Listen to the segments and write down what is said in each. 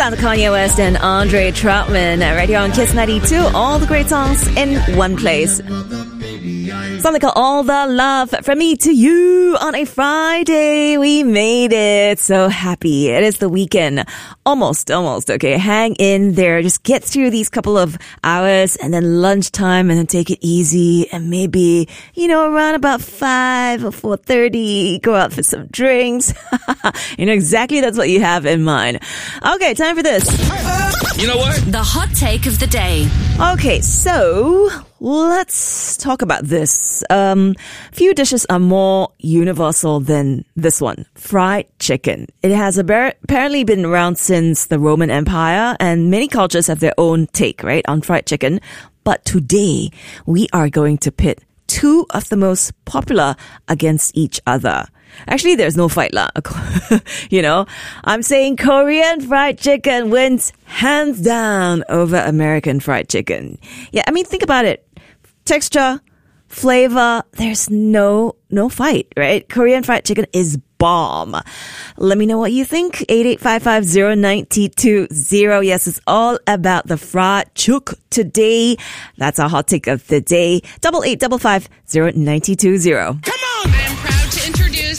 Sound of Kanye West and Andre Troutman right here on Kiss 92. All the great songs in one place. Something called All the Love from Me to You on a Friday. We made it. So happy. It is the weekend. Almost. Okay, hang in there. Just get through these couple of hours and then lunchtime and then take it easy. And maybe, around about 5 or 4:30, go out for some drinks. Exactly that's what you have in mind. Okay, time for this. You know what? The hot take of the day. Okay, so let's talk about this. Few dishes are more universal than this one. Fried chicken. It has apparently been around since the Roman Empire, and many cultures have their own take, right, on fried chicken. But today, we are going to pit two of the most popular against each other. Actually, there's no fight lah. I'm saying Korean fried chicken wins hands down over American fried chicken. Yeah, think about it. Texture, flavor, there's no fight, right? Korean fried chicken is bomb. Let me know what you think. 88550922. Yes, it's all about the fried chuk today. That's our hot take of the day. 88550922. Come on! I am proud to introduce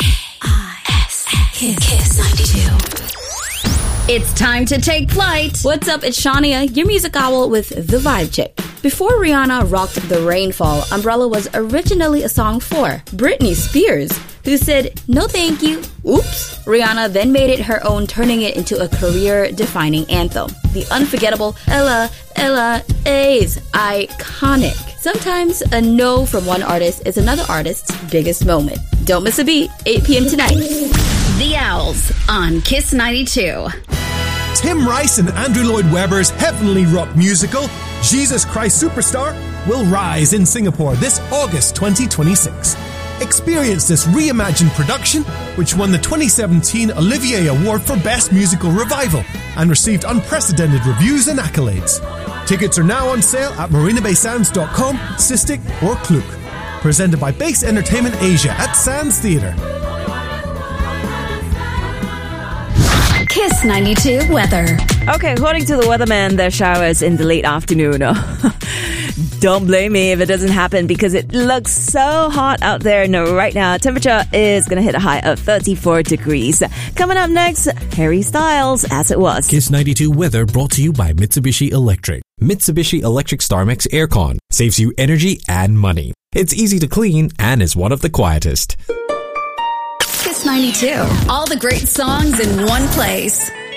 Kiss 92. It's time to take flight. What's up? It's Shania, your music owl with The Vibe Chick. Before Rihanna rocked The Rainfall, Umbrella was originally a song for Britney Spears, who said, "No thank you." Oops. Rihanna then made it her own, turning it into a career-defining anthem. The unforgettable Ella, Ella is iconic. Sometimes a no from one artist is another artist's biggest moment. Don't miss a beat. 8 p.m. tonight. The Owls on Kiss 92. Tim Rice and Andrew Lloyd Webber's heavenly rock musical, Jesus Christ Superstar, will rise in Singapore this August 2026. Experience this reimagined production, which won the 2017 Olivier Award for Best Musical Revival and received unprecedented reviews and accolades. Tickets are now on sale at marinabaysands.com, Sistik or Klook. Presented by Base Entertainment Asia at Sands Theatre. Kiss 92 weather. Okay, according to the weatherman, there are showers in the late afternoon. Don't blame me if it doesn't happen because it looks so hot out there right now. Temperature is going to hit a high of 34 degrees. Coming up next, Harry Styles, As It Was. Kiss 92 weather brought to you by Mitsubishi Electric. Mitsubishi Electric StarMax Aircon saves you energy and money. It's easy to clean and is one of the quietest. Kiss 92. All the great songs in one place.